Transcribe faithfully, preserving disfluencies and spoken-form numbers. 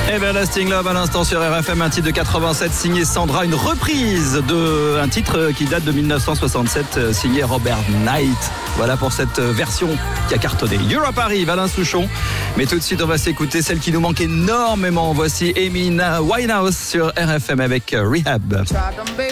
Everlasting Love à l'instant sur R F M, un titre de quatre-vingt-sept signé Sandra, une reprise de un titre qui date de dix-neuf cent soixante-sept signé Robert Knight. Voilà pour cette version qui a cartonné. Europe arrive, Alain Souchon. Mais tout de suite, on va s'écouter celle qui nous manque énormément. Voici Amy Winehouse sur R F M avec Rehab.